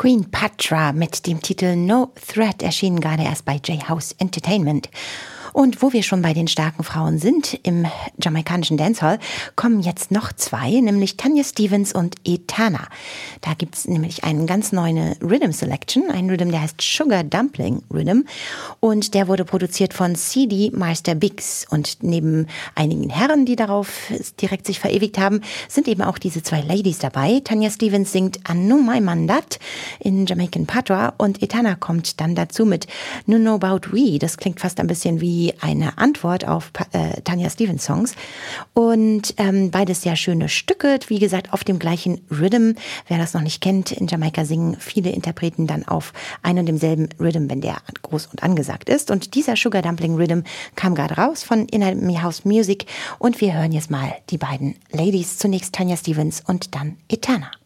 Queen Patra mit dem Titel No Threat erschien gerade erst bei J-House Entertainment. Und wo wir schon bei den starken Frauen sind im jamaikanischen Dancehall, kommen jetzt noch zwei, nämlich Tanya Stephens und Etana. Da gibt's nämlich einen ganz neuen Rhythm Selection, einen Rhythm, der heißt Sugar Dumpling Rhythm, und der wurde produziert von CD Meister Biggs. Und neben einigen Herren, die darauf direkt sich verewigt haben, sind eben auch diese zwei Ladies dabei. Tanya Stephens singt Anu My Mandat in Jamaican Patois und Etana kommt dann dazu mit No Know About We. Das klingt fast ein bisschen wie eine Antwort auf Tanya Stephens Songs. Und beides sehr schöne Stücke, wie gesagt, auf dem gleichen Rhythm. Wer das noch nicht kennt, in Jamaika singen viele Interpreten dann auf einem und demselben Rhythm, wenn der groß und angesagt ist. Und dieser Sugar Dumpling Rhythm kam gerade raus von Inner House Music. Und wir hören jetzt mal die beiden Ladies. Zunächst Tanya Stephens und dann Etana.